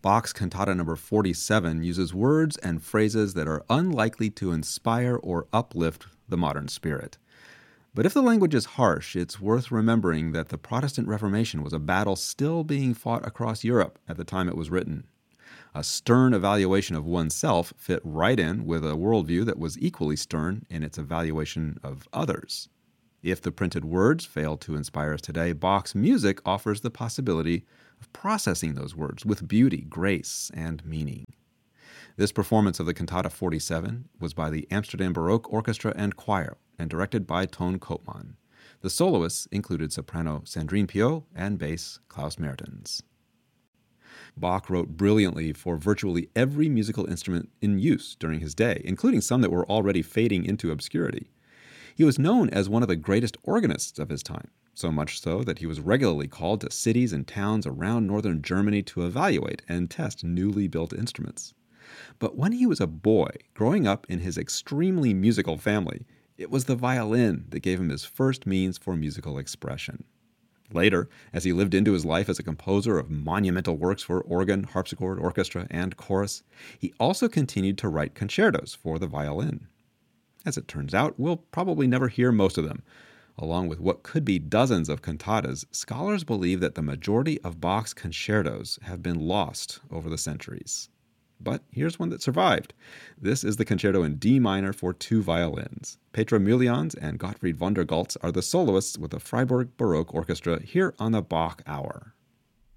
Bach's Cantata number 47 uses words and phrases that are unlikely to inspire or uplift the modern spirit. But if the language is harsh, it's worth remembering that the Protestant Reformation was a battle still being fought across Europe at the time it was written. A stern evaluation of oneself fit right in with a worldview that was equally stern in its evaluation of others. If the printed words fail to inspire us today, Bach's music offers the possibility of processing those words with beauty, grace, and meaning. This performance of the Cantata 47 was by the Amsterdam Baroque Orchestra and Choir and directed by Toon Koopman. The soloists included soprano Sandrine Piau and bass Klaus Mertens. Bach wrote brilliantly for virtually every musical instrument in use during his day, including some that were already fading into obscurity. He was known as one of the greatest organists of his time, so much so that he was regularly called to cities and towns around northern Germany to evaluate and test newly built instruments. But when he was a boy, growing up in his extremely musical family, it was the violin that gave him his first means for musical expression. Later, as he lived into his life as a composer of monumental works for organ, harpsichord, orchestra, and chorus, he also continued to write concertos for the violin. As it turns out, we'll probably never hear most of them. Along with what could be dozens of cantatas, scholars believe that the majority of Bach's concertos have been lost over the centuries. But here's one that survived. This is the concerto in D minor for two violins. Petra Müllejans and Gottfried von der Goltz are the soloists with the Freiburg Baroque Orchestra here on the Bach Hour.